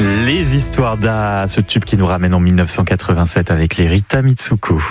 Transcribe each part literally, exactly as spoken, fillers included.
Les histoires d'A, ce tube qui nous ramène en dix-neuf cent quatre-vingt-sept avec les Rita Mitsuko.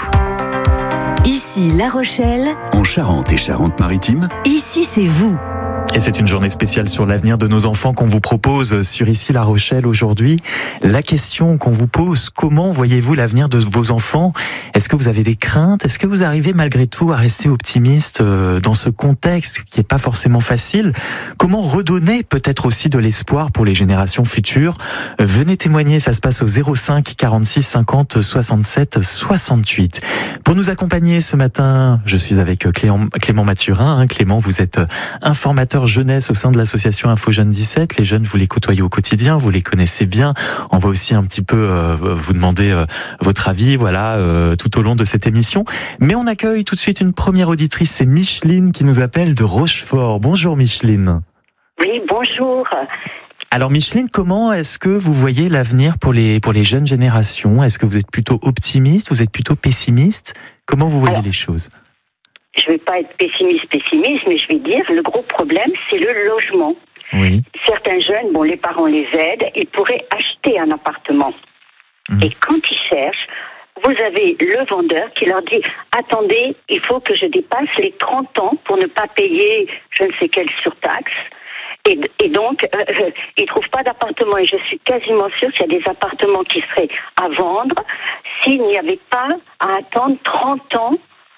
Ici La Rochelle, en Charente et Charente-Maritime. Ici c'est vous. Et c'est une journée spéciale sur l'avenir de nos enfants qu'on vous propose sur Ici La Rochelle aujourd'hui. La question qu'on vous pose, comment voyez-vous l'avenir de vos enfants ? Est-ce que vous avez des craintes ? Est-ce que vous arrivez malgré tout à rester optimiste dans ce contexte qui n'est pas forcément facile ? Comment redonner peut-être aussi de l'espoir pour les générations futures ? Venez témoigner, ça se passe au zéro cinq quarante-six cinquante soixante-sept soixante-huit. Pour nous accompagner ce matin, je suis avec Clément, Clément Mathurin. Clément, vous êtes informateur jeunesse au sein de l'association Info Jeunes dix-sept. Les jeunes, vous les côtoyez au quotidien, vous les connaissez bien. On va aussi un petit peu euh, vous demander euh, votre avis, voilà, euh, tout au long de cette émission. Mais on accueille tout de suite une première auditrice, c'est Micheline qui nous appelle de Rochefort. Bonjour Micheline. Oui, bonjour. Alors Micheline, comment est-ce que vous voyez l'avenir pour les pour les jeunes générations ? Est-ce que vous êtes plutôt optimiste ? Vous êtes plutôt pessimiste ? Comment vous voyez Alors, les choses ? Je ne vais pas être pessimiste, pessimiste, mais je vais dire, le gros problème, c'est le logement. Oui. Certains jeunes, bon, les parents les aident, ils pourraient acheter un appartement. Mmh. Et quand ils cherchent, vous avez le vendeur qui leur dit « Attendez, il faut que je dépasse les trente ans pour ne pas payer je ne sais quelle surtaxe. » Et, et donc, euh, ils ne trouvent pas d'appartement. Et je suis quasiment sûre qu'il y a des appartements qui seraient à vendre s'il n'y avait pas à attendre trente ans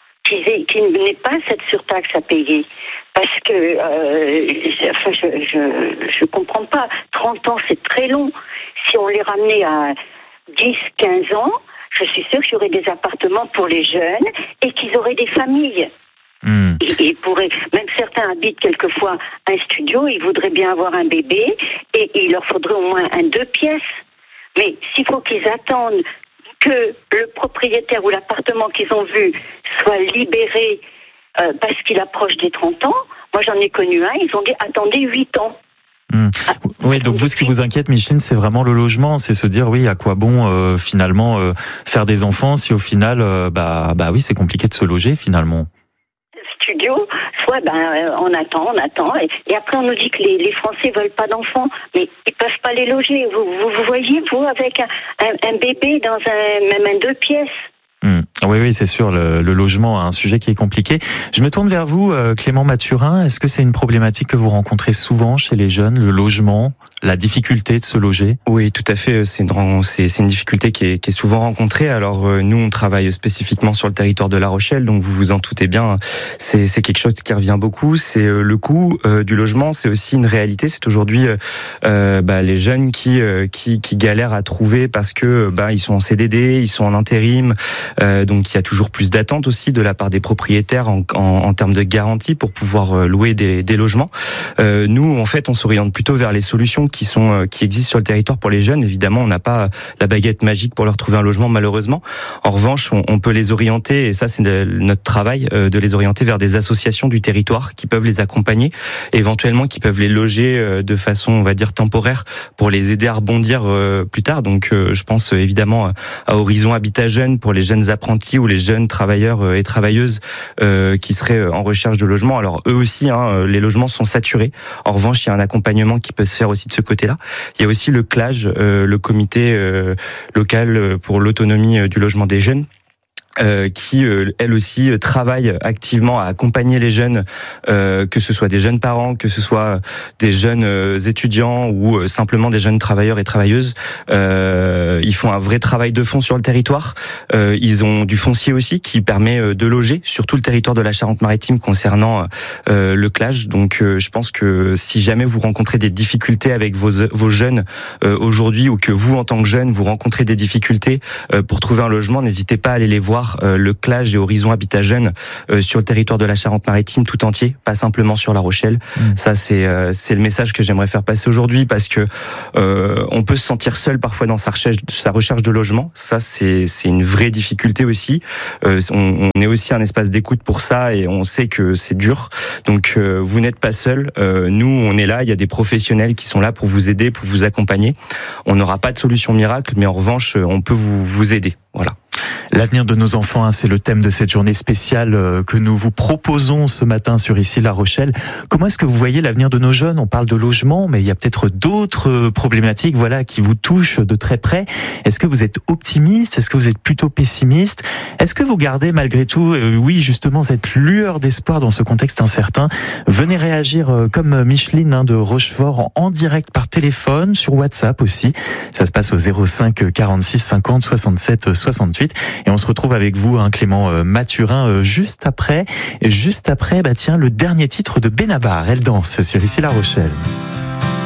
qu'il n'ait pas cette surtaxe à payer. Parce que, euh, enfin, je, je, je comprends pas. trente ans, c'est très long. Si on les ramenait à dix, quinze ans, je suis sûre qu'il y aurait des appartements pour les jeunes et qu'ils auraient des familles. Mmh. Et, et pourraient, même certains habitent quelquefois un studio, ils voudraient bien avoir un bébé et, et il leur faudrait au moins un deux pièces. Mais s'il faut qu'ils attendent que le propriétaire ou l'appartement qu'ils ont vu soit libéré euh, parce qu'il approche des trente ans, moi j'en ai connu un, ils ont dit attendez huit ans. Mmh. Oui, donc vous, ce qui vous inquiète, Micheline, c'est vraiment le logement, c'est se dire oui, à quoi bon euh, finalement euh, faire des enfants si au final, euh, bah, bah oui, c'est compliqué de se loger finalement. Studio, soit ben euh, on attend, on attend, et, et après on nous dit que les, les Français veulent pas d'enfants, mais ils peuvent pas les loger. Vous, vous, vous voyez, vous, avec un, un, un bébé dans un même un deux pièces. Mmh. Oui, oui, c'est sûr, le, le logement a un sujet qui est compliqué. Je me tourne vers vous, euh, Clément Mathurin. Est-ce que c'est une problématique que vous rencontrez souvent chez les jeunes, le logement, la difficulté de se loger ? Oui, tout à fait. C'est une, c'est, c'est une difficulté qui est, qui est souvent rencontrée. Alors euh, nous, on travaille spécifiquement sur le territoire de La Rochelle, donc vous vous en doutez bien, c'est, c'est quelque chose qui revient beaucoup. C'est euh, le coût euh, du logement, c'est aussi une réalité. C'est aujourd'hui euh, bah, les jeunes qui, euh, qui qui galèrent à trouver parce que bah, ils sont en C D D, ils sont en intérim. Euh, donc il y a toujours plus d'attentes aussi de la part des propriétaires en, en, en termes de garantie pour pouvoir louer des, des logements. Euh, nous, en fait, on s'oriente plutôt vers les solutions qui sont qui existent sur le territoire pour les jeunes. Évidemment, on n'a pas la baguette magique pour leur trouver un logement, malheureusement. En revanche, on, on peut les orienter, et ça, c'est de, notre travail, euh, de les orienter vers des associations du territoire qui peuvent les accompagner, éventuellement qui peuvent les loger euh, de façon, on va dire, temporaire pour les aider à rebondir euh, plus tard. Donc, euh, je pense euh, évidemment à Horizon Habitat Jeune pour les jeunes apprentis ou les jeunes travailleurs et travailleuses euh, qui seraient en recherche de logement. Alors eux aussi, hein, les logements sont saturés. En revanche, il y a un accompagnement qui peut se faire aussi de ce côté-là. Il y a aussi le C L A G, euh, le comité euh, local pour l'autonomie du logement des jeunes, Euh, qui euh, elle aussi euh, travaille activement à accompagner les jeunes, euh, que ce soit des jeunes parents, que ce soit des jeunes euh, étudiants ou euh, simplement des jeunes travailleurs et travailleuses. Euh, ils font un vrai travail de fond sur le territoire. Euh, ils ont du foncier aussi qui permet euh, de loger sur tout le territoire de la Charente-Maritime concernant euh, le C L A G. Donc euh, je pense que si jamais vous rencontrez des difficultés avec vos, vos jeunes euh, aujourd'hui, ou que vous en tant que jeune vous rencontrez des difficultés euh, pour trouver un logement, n'hésitez pas à aller les voir. Le C L A G et Horizon Habitat Jeune euh, sur le territoire de la Charente-Maritime tout entier, pas simplement sur La Rochelle. Mmh. Ça, c'est euh, c'est le message que j'aimerais faire passer aujourd'hui, parce que euh, on peut se sentir seul parfois dans sa recherche, sa recherche de logement. Ça, c'est c'est une vraie difficulté aussi. Euh, on, on est aussi un espace d'écoute pour ça, et on sait que c'est dur. Donc, euh, vous n'êtes pas seul. Euh, nous, on est là. Il y a des professionnels qui sont là pour vous aider, pour vous accompagner. On n'aura pas de solution miracle, mais en revanche, on peut vous vous aider. Voilà. L'avenir de nos enfants, hein, c'est le thème de cette journée spéciale euh, que nous vous proposons ce matin sur Ici La Rochelle. Comment est-ce que vous voyez l'avenir de nos jeunes? On parle de logement, mais il y a peut-être d'autres problématiques, voilà, qui vous touchent de très près. Est-ce que vous êtes optimiste? Est-ce que vous êtes plutôt pessimiste? Est-ce que vous gardez malgré tout, euh, oui, justement, cette lueur d'espoir dans ce contexte incertain? Venez réagir euh, comme Micheline hein, de Rochefort en, en direct par téléphone, sur WhatsApp aussi. Ça se passe au zéro cinq quarante-six cinquante soixante-sept soixante-huit. Et on se retrouve avec vous, hein, Clément euh, Mathurin, euh, juste après, juste après, bah tiens, le dernier titre de Benabar, Elle danse sur Ici La Rochelle.